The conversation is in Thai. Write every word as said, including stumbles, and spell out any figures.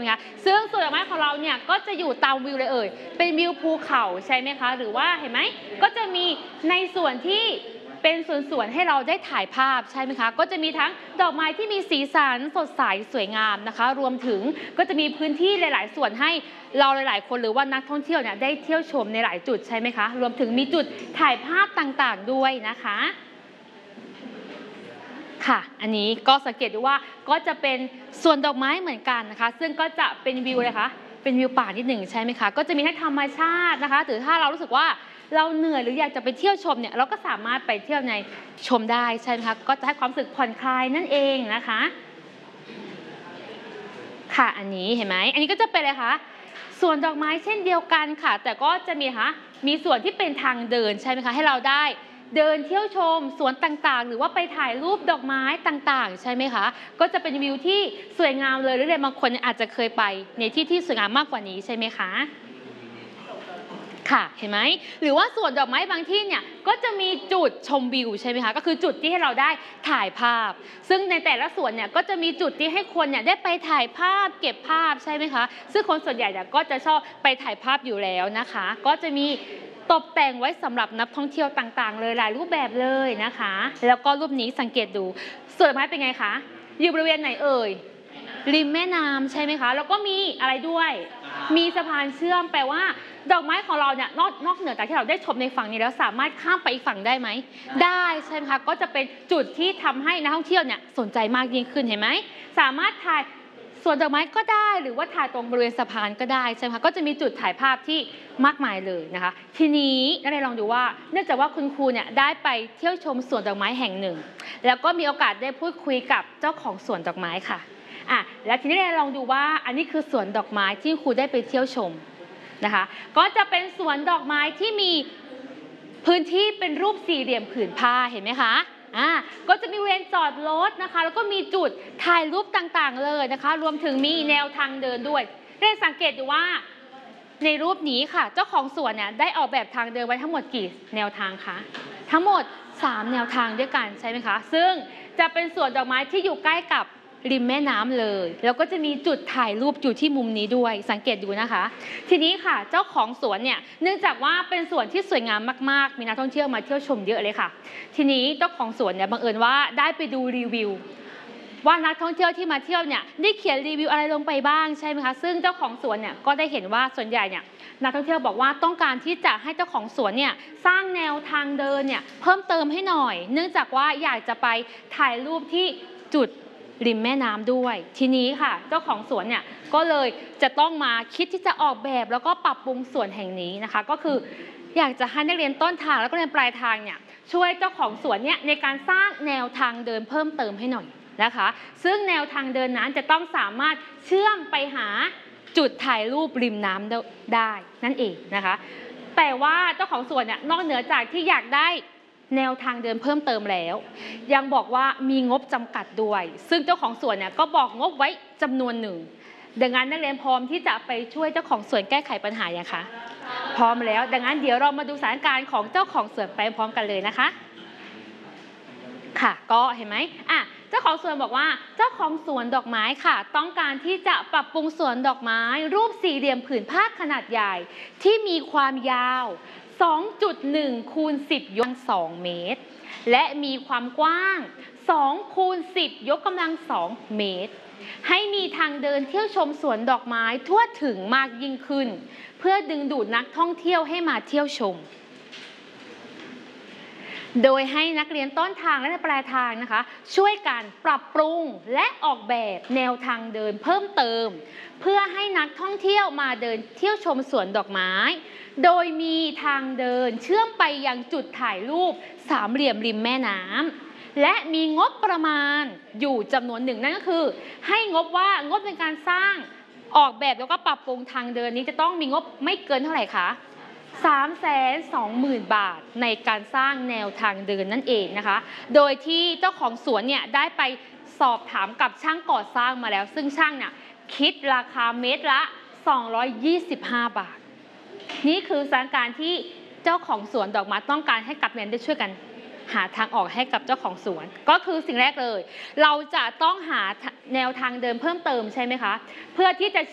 คะซึ่งสวนดอกไม้ของเราเนี่ยก็จะอยู่ตามวิวเลยเอ่ยเป็นวิวภูเขาใช่ไหมคะหรือว่าเห็นไหมก็จะมีในส่วนที่เป็นสวนๆให้เราได้ถ่ายภาพใช่ไหมคะก็จะมีทั้งดอกไม้ที่มีสีสันสดใสสวยงามนะคะรวมถึงก็จะมีพื้นที่หลายๆส่วนให้เราหลายๆคนหรือว่านักท่องเที่ยวเนี่ยได้เที่ยวชมในหลายจุดใช่ไหมคะรวมถึงมีจุดถ่ายภาพต่างๆด้วยนะคะค่ะอันนี้ก็สังเกตดูว่าก็จะเป็นสวนดอกไม้เหมือนกันนะคะซึ่งก็จะเป็นวิวเลยคะเป็นวิวป่านิดหนึ่งใช่ไหมคะก็จะมีทั้งธรรมชาตินะคะหรือถ้าเรารู้สึกว่าเราเหนื่อยหรืออยากจะไปเที่ยวชมเนี่ยเราก็สามารถไปเที่ยวในชมได้ใช่ไหมคะก็จะให้ความรู้สึกผ่อนคลายนั่นเองนะคะค่ะอันนี้เห็นไหมอันนี้ก็จะเป็นอะไรคะสวนดอกไม้เช่นเดียวกันค่ะแต่ก็จะมีคะมีส่วนที่เป็นทางเดินใช่ไหมคะให้เราได้เดินเที่ยวชมสวนต่างๆหรือว่าไปถ่ายรูปดอกไม้ต่างๆใช่ไหมคะก็จะเป็นวิวที่สวยงามเลยหรือในบางคนอาจจะเคยไปในที่ที่สวยงามมากกว่านี้ใช่ไหมคะค่ะเห็นไหมหรือว่าสวนดอกไม้บางที่เนี่ยก็จะมีจุดชมวิวใช่ไหมคะก็คือจุดที่ให้เราได้ถ่ายภาพซึ่งในแต่ละสวนเนี่ยก็จะมีจุดที่ให้คนเนี่ยได้ไปถ่ายภาพเก็บภาพใช่ไหมคะซึ่งคนส่วนใหญ่เนี่ยก็จะชอบไปถ่ายภาพอยู่แล้วนะคะก็จะมีตกแต่งไว้สำหรับนักท่องเที่ยวต่างๆเลยหลายรูปแบบเลยนะคะแล้วก็รูปนี้สังเกตดูสวนไม้เป็นไงคะอยู่บริเวณไหนเอ่ยริมแม่น้ำใช่ไหมคะแล้วก็มีอะไรด้วยมีสะพานเชื่อมแปลว่าดอกไม้ของเราเนี่ยนอกนอกเหนือจากที่เราได้ชมในฝั่งนี้แล้วสามารถข้ามไปอีกฝั่งได้ไหมได้ใช่ไหมคะก็จะเป็นจุดที่ทำให้นักท่องเที่ยวเนี่ยสนใจมากยิ่งขึ้นเห็นไหมสามารถถ่ายสวนดอกไม้ก็ได้หรือว่าถ่ายตรงบริเวณสะพานก็ได้ใช่ไหมคะก็จะมีจุดถ่ายภาพที่มากมายเลยนะคะทีนี้นักเรียนลองดูว่าเนื่องจากว่าคุณครูเนี่ยได้ไปเที่ยวชมสวนดอกไม้แห่งหนึ่งแล้วก็มีโอกาสได้พูดคุยกับเจ้าของสวนดอกไม้ค่ะอ่ะแล้วทีนี้เราลองดูว่าอันนี้คือสวนดอกไม้ที่ครูได้ไปเที่ยวชมนะคะก็จะเป็นสวนดอกไม้ที่มีพื้นที่เป็นรูปสี่เหลี่ยมผืนผ้าเห็นไหมคะอ่าก็จะมีเวรจอดรถนะคะแล้วก็มีจุดถ่ายรูปต่างๆเลยนะคะรวมถึงมีแนวทางเดินด้วยได้สังเกตดูว่าในรูปนี้ค่ะเจ้าของสวนเนี่ยได้ออกแบบทางเดินไว้ทั้งหมดกี่แนวทางคะทั้งหมดสามแนวทางด้วยกันใช่ไหมคะซึ่งจะเป็นสวนดอกไม้ที่อยู่ใกล้กับริมแม่น้ำเลยแล้วก็จะมีจุดถ่ายรูปอยู่ที่มุมนี้ด้วยสังเกตดูนะคะทีนี้ค่ะเจ้าของสวนเนี่ยเนื่องจากว่าเป็นสวนที่สวยงามมากๆมีนักท่องเที่ยวมาเที่ยวชมเยอะเลยค่ะทีนี้เจ้าของสวนเนี่ยบังเอิญว่าได้ไปดูรีวิวว่านักท่องเที่ยวที่มาเที่ยวเนี่ยได้เขียนรีวิวอะไรลงไปบ้างใช่ไหมคะซึ่งเจ้าของสวนเนี่ยก็ได้เห็นว่าส่วนใหญ่เนี่ยนักท่องเที่ยวบอกว่าต้องการที่จะให้เจ้าของสวนเนี่ยสร้างแนวทางเดินเนี่ยเพิ่มเติมให้หน่อยเนื่องจากว่าอยากจะไปถ่ายรูปที่จุดริมแม่น้ำด้วยทีนี้ค่ะเจ้าของสวนเนี่ยก็เลยจะต้องมาคิดที่จะออกแบบแล้วก็ปรับปรุงสวนแห่งนี้นะคะก็คืออยากจะให้นักเรียนต้นทางแล้วก็เรียนปลายทางเนี่ยช่วยเจ้าของสวนเนี่ยในการสร้างแนวทางเดินเพิ่มเติมให้หน่อยนะคะซึ่งแนวทางเดินนั้นจะต้องสามารถเชื่อมไปหาจุดถ่ายรูปริมน้ำได้นั่นเองนะคะแต่ว่าเจ้าของสวนเนี่ยนอกเหนือจากที่อยากได้แนวทางเดินเพิ่มเติมแล้วยังบอกว่ามีงบจำกัดด้วยซึ่งเจ้าของสวนเนี่ยก็บอกงบไว้จำนวนหนึ่งดังนั้นนักเรียนพร้อมที่จะไปช่วยเจ้าของสวนแก้ไขปัญหาอย่างคะพร้อมแล้วดังนั้นเดี๋ยวเรามาดูสถานการณ์ของเจ้าของสวนไปพร้อมกันเลยนะคะค่ะก็เห็นไหมอ่ะเจ้าของสวนบอกว่าเจ้าของสวนดอกไม้ค่ะต้องการที่จะปรับปรุงสวนดอกไม้รูปสี่เหลี่ยมผืนผ้าขนาดใหญ่ที่มีความยาวสองจุดหนึ่ง คูณ สิบ ยกกำลังสองเมตรและมีความกว้างสอง คูณ สิบ ยกกำลังสองเมตรให้มีทางเดินเที่ยวชมสวนดอกไม้ทั่วถึงมากยิ่งขึ้นเพื่อดึงดูดนักท่องเที่ยวให้มาเที่ยวชมโดยให้นักเรียนต้นทางและปลายทางนะคะช่วยกันปรับปรุงและออกแบบแนวทางเดินเพิ่มเติมเพื่อให้นักท่องเที่ยวมาเดินเที่ยวชมสวนดอกไม้โดยมีทางเดินเชื่อมไปยังจุดถ่ายรูปสามเหลี่ยมริมแม่น้ำและมีงบประมาณอยู่จำนวนหนึ่งนั่นก็คือให้งบว่างบในการสร้างออกแบบแล้วก็ปรับปรุงทางเดินนี้จะต้องมีงบไม่เกินเท่าไหร่คะสามแสนสองหมื่น บาทในการสร้างแนวทางเดินนั่นเองนะคะโดยที่เจ้าของสวนเนี่ยได้ไปสอบถามกับช่างก่อสร้างมาแล้วซึ่งช่างเนี่ยคิดราคาเมตรละสองร้อยยี่สิบห้าบาทนี่คือสถานการณ์ที่เจ้าของสวนดอกไม้ต้องการให้กับเรียนได้ช่วยกันหาทางออกให้กับเจ้าของสวนก็คือสิ่งแรกเลยเราจะต้องหาแนวทางเดินเพิ่มเติมใช่ไหมคะเพื่อที่จะ